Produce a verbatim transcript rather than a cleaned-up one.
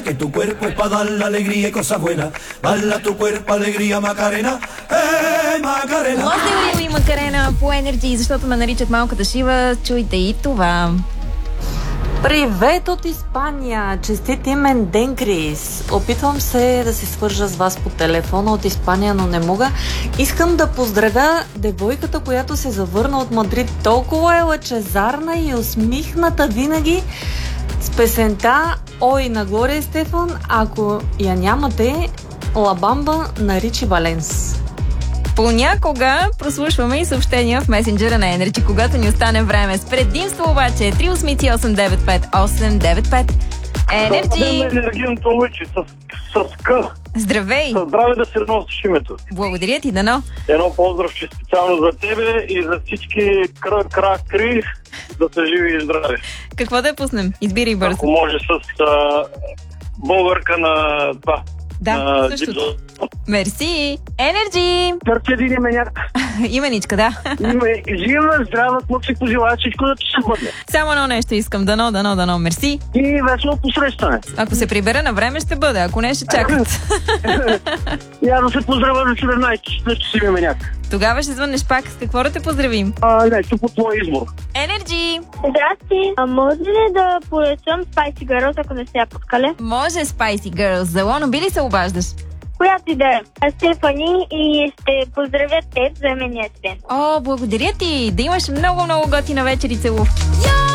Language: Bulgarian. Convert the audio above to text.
Que tu cuerpo es para dar la alegría y cosas buenas. Bala tu cuerpo, alegría, Macarena. Е, Макарена! Лозни и Макарена по Energy, защото ме наричат малката Шива. Чуйте и това. Привет от Испания! Честит имен ден, Крис! Опитвам се да се свържа с вас по телефона от Испания, но не мога. Искам да поздравя девойката, която се завърна от Мадрид. Толкова е лъчезарна и усмихната винаги с песента Ой на Глория Стефан. Ако я нямате, Ла Бамба на Ричи Валенс. Понякога прослушваме и съобщения в месенджера на Energy, когато ни остане време. С предимство обаче три осем осем девет пет осем девет пет. Energy! Енергийното момиче с, с К. Здравей! С здраве да се носиш името. Благодаря ти, Дано. Едно поздравче специално за тебе и за всички кра, кра, кри, да са живи и здрави. Какво да пуснем? Избирай бързо. Ако може с а, българка на това. Да, на същото. Джипсо. Мерси! Energy! Търче един именяк. Именичка, да. Име, жива, здрава, какво си пожелая, всичко да ти се бъдне. Само едно нещо искам. Дано, дано, дано. Мерси. И весело посрещане. Ако се прибера на време, ще бъде. Ако не, ще чакат. Я да се поздравя за седемнайсети, също си именяк. Тогава ще звъннеш пак. С какво да те поздравим? А, нещо по твой избор. Energy! Здрасти! А може ли да поръчам Spicy Girls, ако не се я пускали? Може Spicy Girls. За Лоно би ли се обаждаш? Която идея? Стефани и ще поздравя теб за именния ден. О, благодаря ти! Да имаш много, много готина вечер и целувки.